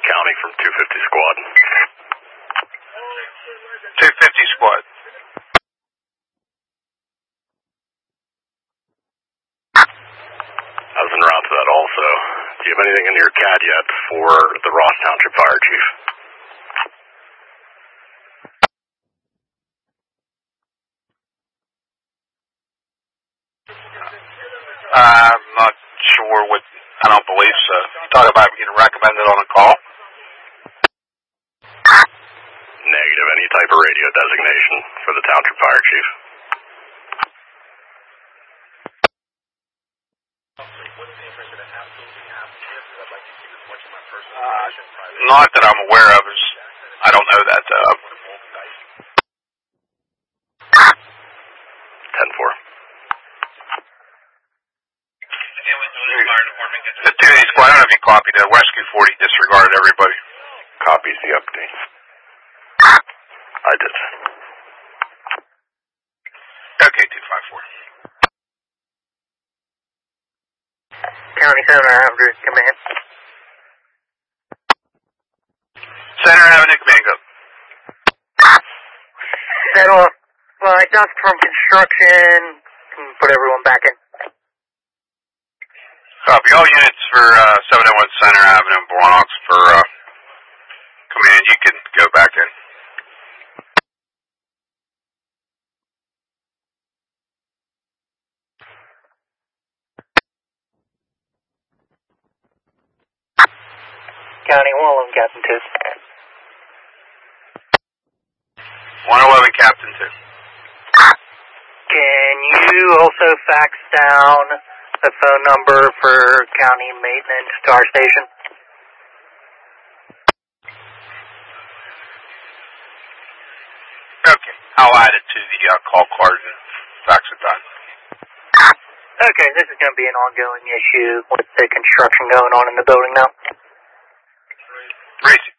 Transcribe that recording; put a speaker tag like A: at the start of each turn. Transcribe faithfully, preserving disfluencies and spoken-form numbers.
A: County from two fifty Squad.
B: two fifty Squad.
A: I was en route to that also. Do you have anything in your C A D yet for the Ross Township Fire Chief?
B: Uh, I'm not sure what, I don't believe so. You talk about getting recommended on a call?
A: Negative. Any type of radio designation for the Township Fire Chief?
B: Uh, not that I'm aware of. Is, I don't know that, though.
A: ten four.
B: The two of these, well, I don't know if you copied that. Rescue forty disregarded everybody.
A: Copies the update. I did.
B: Okay, two five four.
C: County Center Avenue, command.
B: Center Avenue, command, go.
C: Set off by dust from construction. Put everyone back in.
B: Copy. All units for uh, seven oh one Center Avenue, Bronx for uh, command. You can go back in.
C: County one eleven, Captain two.
B: one eleven, Captain two.
C: Can you also fax down the phone number for county maintenance to our station?
B: Okay. I'll add it to the uh, call card and fax it down.
C: Okay, this is going to be an ongoing issue with the construction going on in the building now.
B: Tracy.